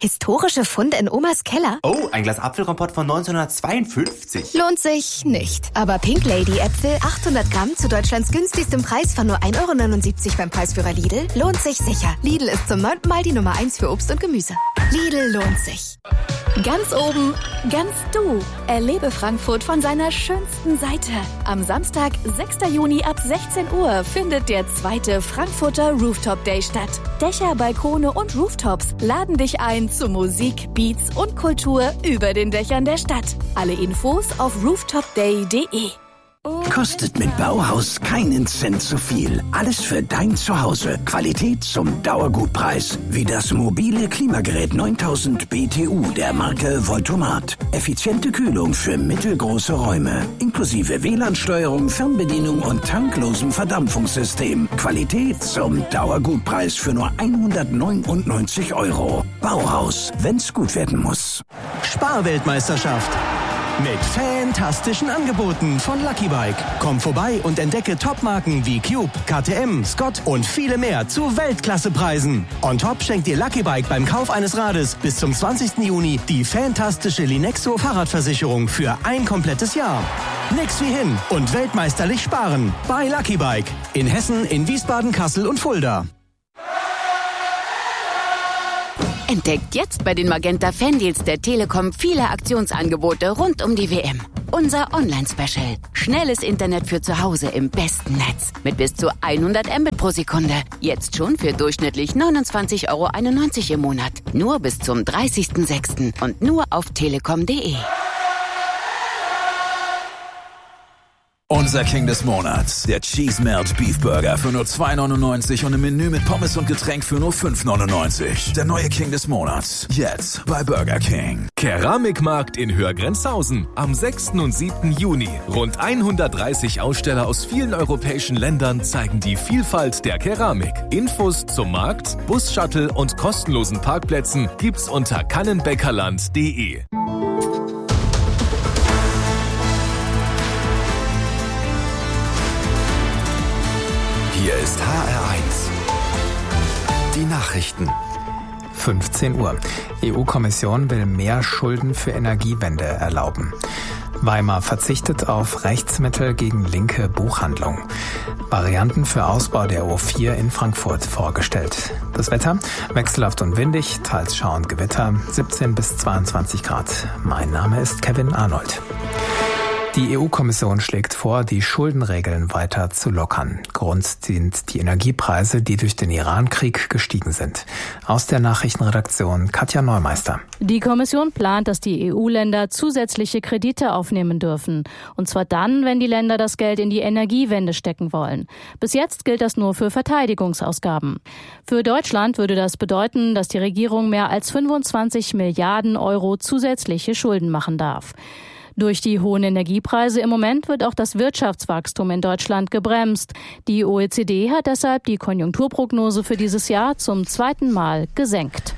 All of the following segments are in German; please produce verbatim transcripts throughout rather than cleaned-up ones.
Historische Funde in Omas Keller. Oh, ein Glas Apfelkompott von neunzehnhundertzweiundfünfzig. Lohnt sich nicht. Aber Pink Lady Äpfel, achthundert Gramm zu Deutschlands günstigstem Preis von nur ein Euro neunundsiebzig beim Preisführer Lidl, lohnt sich sicher. Lidl ist zum neunten Mal die Nummer eins für Obst und Gemüse. Lidl lohnt sich. Ganz oben, ganz du. Erlebe Frankfurt von seiner schönsten Seite. Am Samstag, sechster Juni ab sechzehn Uhr findet der zweite Frankfurter Rooftop Day statt. Dächer, Balkone und Rooftops laden dich ein zu Musik, Beats und Kultur über den Dächern der Stadt. Alle Infos auf rooftop day punkt de. Kostet mit Bauhaus keinen Cent zu viel. Alles für dein Zuhause. Qualität zum Dauergutpreis. Wie das mobile Klimagerät neuntausend B T U der Marke Voltomat. Effiziente Kühlung für mittelgroße Räume. Inklusive W L A N-Steuerung, Fernbedienung und tanklosem Verdampfungssystem. Qualität zum Dauergutpreis für nur hundertneunundneunzig Euro. Bauhaus, wenn's gut werden muss. Sparweltmeisterschaft. Mit fantastischen Angeboten von Lucky Bike. Komm vorbei und entdecke Topmarken wie Cube, K T M, Scott und viele mehr zu Weltklassepreisen. On top schenkt dir Lucky Bike beim Kauf eines Rades bis zum zwanzigsten Juni die fantastische Linexo Fahrradversicherung für ein komplettes Jahr. Nix wie hin und weltmeisterlich sparen bei Lucky Bike. In Hessen, in Wiesbaden, Kassel und Fulda. Entdeckt jetzt bei den Magenta Fandeals der Telekom viele Aktionsangebote rund um die W M. Unser Online-Special. Schnelles Internet für zu Hause im besten Netz. Mit bis zu hundert Mbit pro Sekunde. Jetzt schon für durchschnittlich neunundzwanzig Euro einundneunzig im Monat. Nur bis zum dreißigsten sechsten und nur auf telekom punkt de. Unser King des Monats, der Cheese Melt Beef Burger für nur zwei neunundneunzig und im Menü mit Pommes und Getränk für nur fünf neunundneunzig. Der neue King des Monats, jetzt bei Burger King. Keramikmarkt in Hörgrenzhausen am sechsten und siebten Juni. Rund hundertdreißig Aussteller aus vielen europäischen Ländern zeigen die Vielfalt der Keramik. Infos zum Markt, Bus-Shuttle und kostenlosen Parkplätzen gibt's unter kannenbäckerland punkt de. Hier ist H R eins. Die Nachrichten. fünfzehn Uhr. E U-Kommission will mehr Schulden für Energiewende erlauben. Weimar verzichtet auf Rechtsmittel gegen linke Buchhandlung. Varianten für Ausbau der O vier in Frankfurt vorgestellt. Das Wetter wechselhaft und windig, teils Schauer und Gewitter, siebzehn bis zweiundzwanzig Grad. Mein Name ist Kevin Arnold. Die E U-Kommission schlägt vor, die Schuldenregeln weiter zu lockern. Grund sind die Energiepreise, die durch den Iran-Krieg gestiegen sind. Aus der Nachrichtenredaktion Katja Neumeister. Die Kommission plant, dass die E U-Länder zusätzliche Kredite aufnehmen dürfen. Und zwar dann, wenn die Länder das Geld in die Energiewende stecken wollen. Bis jetzt gilt das nur für Verteidigungsausgaben. Für Deutschland würde das bedeuten, dass die Regierung mehr als fünfundzwanzig Milliarden Euro zusätzliche Schulden machen darf. Durch die hohen Energiepreise im Moment wird auch das Wirtschaftswachstum in Deutschland gebremst. Die O E C D hat deshalb die Konjunkturprognose für dieses Jahr zum zweiten Mal gesenkt.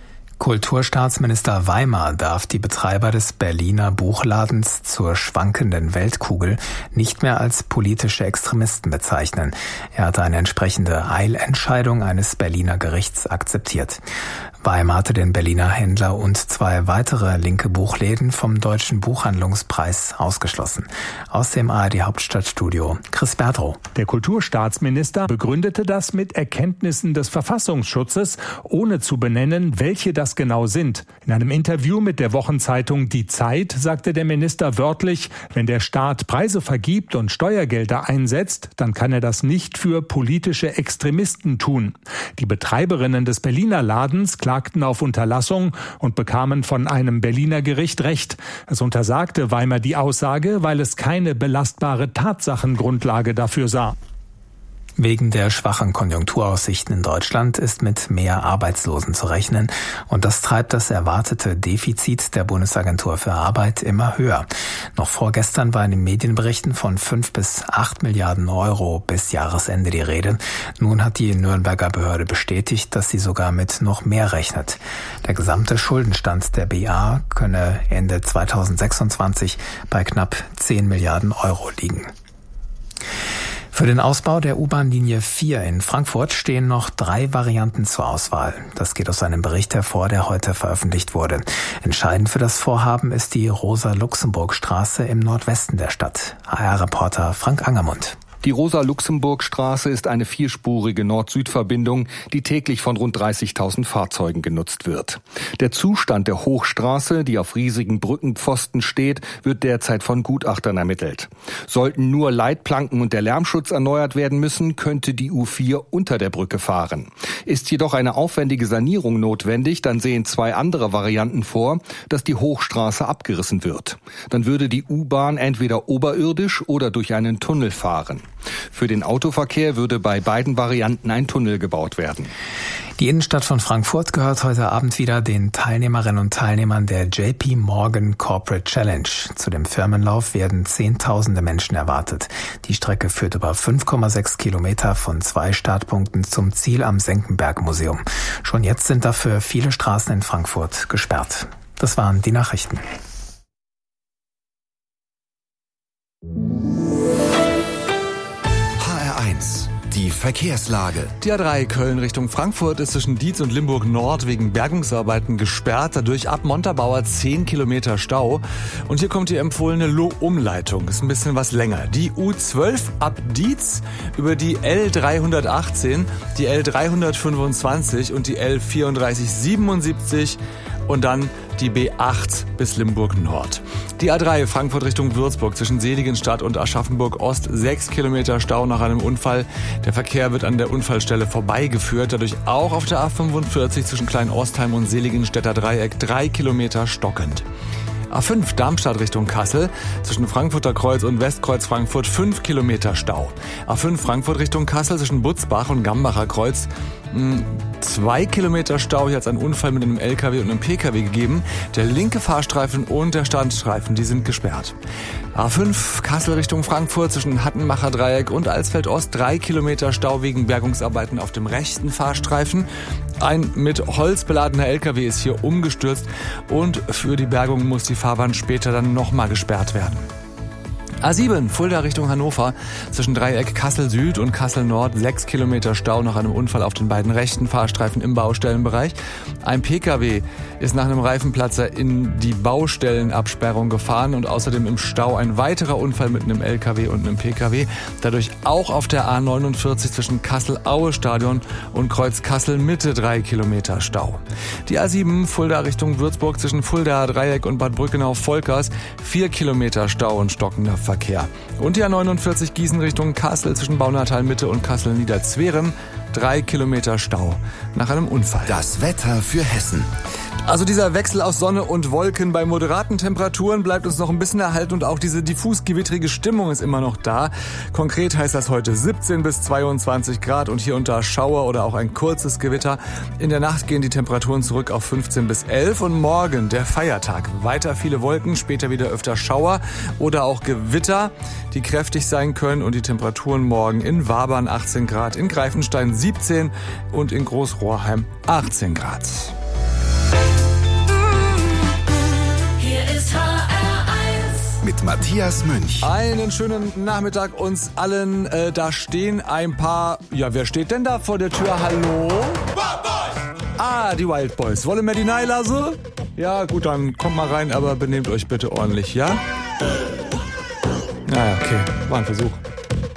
Kulturstaatsminister Weimar darf die Betreiber des Berliner Buchladens zur schwankenden Weltkugel nicht mehr als politische Extremisten bezeichnen. Er hatte eine entsprechende Eilentscheidung eines Berliner Gerichts akzeptiert. Weimar hatte den Berliner Händler und zwei weitere linke Buchläden vom Deutschen Buchhandlungspreis ausgeschlossen. Aus dem A R D Hauptstadtstudio Chris Bertrow. Der Kulturstaatsminister begründete das mit Erkenntnissen des Verfassungsschutzes, ohne zu benennen, welche das genau sind. In einem Interview mit der Wochenzeitung Die Zeit sagte der Minister wörtlich, wenn der Staat Preise vergibt und Steuergelder einsetzt, dann kann er das nicht für politische Extremisten tun. Die Betreiberinnen des Berliner Ladens klagten auf Unterlassung und bekamen von einem Berliner Gericht Recht. Es untersagte Weimar die Aussage, weil es keine belastbare Tatsachengrundlage dafür sah. Wegen der schwachen Konjunkturaussichten in Deutschland ist mit mehr Arbeitslosen zu rechnen und das treibt das erwartete Defizit der Bundesagentur für Arbeit immer höher. Noch vorgestern war in den Medienberichten von fünf bis acht Milliarden Euro bis Jahresende die Rede. Nun hat die Nürnberger Behörde bestätigt, dass sie sogar mit noch mehr rechnet. Der gesamte Schuldenstand der B A könne Ende zweitausendsechsundzwanzig bei knapp zehn Milliarden Euro liegen. Für den Ausbau der U-Bahn-Linie vier in Frankfurt stehen noch drei Varianten zur Auswahl. Das geht aus einem Bericht hervor, der heute veröffentlicht wurde. Entscheidend für das Vorhaben ist die Rosa-Luxemburg-Straße im Nordwesten der Stadt. H R-Reporter Frank Angermund. Die Rosa-Luxemburg-Straße ist eine vierspurige Nord-Süd-Verbindung, die täglich von rund dreißigtausend Fahrzeugen genutzt wird. Der Zustand der Hochstraße, die auf riesigen Brückenpfosten steht, wird derzeit von Gutachtern ermittelt. Sollten nur Leitplanken und der Lärmschutz erneuert werden müssen, könnte die U vier unter der Brücke fahren. Ist jedoch eine aufwendige Sanierung notwendig, dann sehen zwei andere Varianten vor, dass die Hochstraße abgerissen wird. Dann würde die U-Bahn entweder oberirdisch oder durch einen Tunnel fahren. Für den Autoverkehr würde bei beiden Varianten ein Tunnel gebaut werden. Die Innenstadt von Frankfurt gehört heute Abend wieder den Teilnehmerinnen und Teilnehmern der J P Morgan Corporate Challenge. Zu dem Firmenlauf werden Zehntausende Menschen erwartet. Die Strecke führt über fünf Komma sechs Kilometer von zwei Startpunkten zum Ziel am Senckenberg-Museum. Schon jetzt sind dafür viele Straßen in Frankfurt gesperrt. Das waren die Nachrichten. Die Verkehrslage. Die A drei Köln Richtung Frankfurt ist zwischen Dietz und Limburg Nord wegen Bergungsarbeiten gesperrt. Dadurch ab Montabaur zehn Kilometer Stau. Und hier kommt die empfohlene Umleitung. Ist ein bisschen was länger. Die U zwölf ab Dietz über die L dreihundertachtzehn, die L dreihundertfünfundzwanzig und die L vierunddreißig siebenundsiebzig und dann die B acht bis Limburg Nord. Die A drei Frankfurt Richtung Würzburg zwischen Seligenstadt und Aschaffenburg Ost sechs Kilometer Stau nach einem Unfall. Der Verkehr wird an der Unfallstelle vorbeigeführt, dadurch auch auf der A fünfundvierzig zwischen Klein-Ostheim und Seligenstädter Dreieck drei Kilometer stockend. A fünf Darmstadt Richtung Kassel, zwischen Frankfurter Kreuz und Westkreuz Frankfurt fünf Kilometer Stau. A fünf Frankfurt Richtung Kassel zwischen Butzbach und Gambacher Kreuz zwei Kilometer Stau. Hier hat es einen Unfall mit einem L K W und einem P K W gegeben. Der linke Fahrstreifen und der Standstreifen, die sind gesperrt. A fünf Kassel Richtung Frankfurt zwischen Hattenmacher Dreieck und Alsfeld Ost drei Kilometer Stau wegen Bergungsarbeiten auf dem rechten Fahrstreifen. Ein mit Holz beladener L K W ist hier umgestürzt und für die Bergung muss die Fahrbahn später dann nochmal gesperrt werden. A sieben, Fulda Richtung Hannover, zwischen Dreieck Kassel Süd und Kassel Nord, sechs Kilometer Stau nach einem Unfall auf den beiden rechten Fahrstreifen im Baustellenbereich. Ein P K W ist nach einem Reifenplatzer in die Baustellenabsperrung gefahren und außerdem im Stau ein weiterer Unfall mit einem L K W und einem P K W. Dadurch auch auf der A neunundvierzig zwischen Kassel-Aue-Stadion und Kreuz Kassel Mitte drei Kilometer Stau. Die A sieben, Fulda Richtung Würzburg zwischen Fulda Dreieck und Bad Brückenau-Volkers, vier Kilometer Stau und stockender Verkehr. Und die A neunundvierzig Gießen Richtung Kassel zwischen Baunatal Mitte und Kassel Niederzweren, drei Kilometer Stau nach einem Unfall. Das Wetter für Hessen. Also dieser Wechsel aus Sonne und Wolken bei moderaten Temperaturen bleibt uns noch ein bisschen erhalten und auch diese diffus gewittrige Stimmung ist immer noch da. Konkret heißt das heute siebzehn bis zweiundzwanzig Grad und hier und da Schauer oder auch ein kurzes Gewitter. In der Nacht gehen die Temperaturen zurück auf fünfzehn bis elf und morgen der Feiertag. Weiter viele Wolken, später wieder öfter Schauer oder auch Gewitter, die kräftig sein können und die Temperaturen morgen in Wabern achtzehn Grad, in Greifenstein siebzehn und in Großrohrheim achtzehn Grad. Mit Matthias Münch. Einen schönen Nachmittag uns allen. Äh, da stehen ein paar... Ja, wer steht denn da vor der Tür? Hallo? Wild Boys! Ah, die Wild Boys. Wollen wir die Neilasse? Ja, gut, dann kommt mal rein, aber benehmt euch bitte ordentlich, ja? Naja, okay. War ein Versuch.